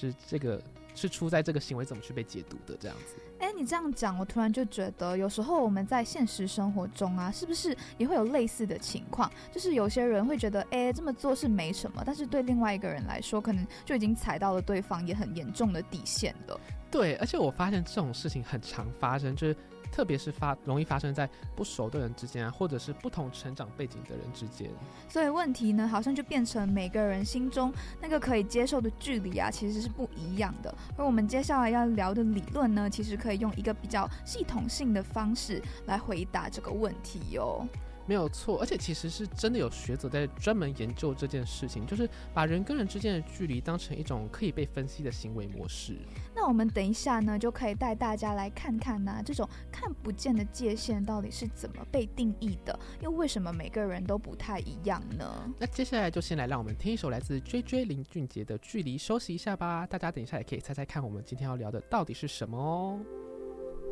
是这个是出在这个行为怎么去被解读的这样子。 你这样讲，我突然就觉得有时候我们在现实生活中啊，是不是也会有类似的情况？就是有些人会觉得这么做是没什么，但是对另外一个人来说，可能就已经踩到了对方也很严重的底线了。 对，而且我发现这种事情很常发生，就是特别是容易发生在不熟的人之间啊，或者是不同成长背景的人之间。 所以问题呢，好像就变成每个人心中那个可以接受的距离啊，其实是不一样的。而我们接下来要聊的理论呢，其实可以用一个比较系统性的方式来回答这个问题哦。 没有错，而且其实是真的有学者在专门研究这件事情，就是把人跟人之间的距离当成一种可以被分析的行为模式。 那我们等一下呢，就可以带大家来看看这种看不见的界限到底是怎么被定义的，又为什么每个人都不太一样呢？ 那接下来就先来让我们听一首来自 JJ 林俊杰的《距离》，休息一下吧。大家等一下也可以猜猜看，我们今天要聊的到底是什么哦。